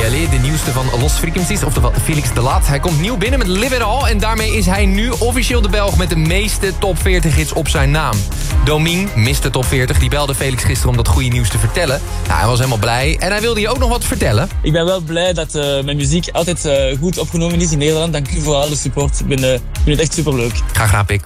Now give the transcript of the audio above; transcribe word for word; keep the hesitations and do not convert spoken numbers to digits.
Belly, de nieuwste van Lost Frequencies, oftewel Felix de Laat. Hij komt nieuw binnen met Live It All en daarmee is hij nu officieel de Belg met de meeste top veertig hits op zijn naam. Domien, mister Top veertig, die belde Felix gisteren om dat goede nieuws te vertellen. Nou, hij was helemaal blij en hij wilde je ook nog wat vertellen. Ik ben wel blij dat uh, mijn muziek altijd uh, goed opgenomen is in Nederland. Dank u voor alle support. Ik ben, uh, vind het echt superleuk. Graag gedaan, Pik.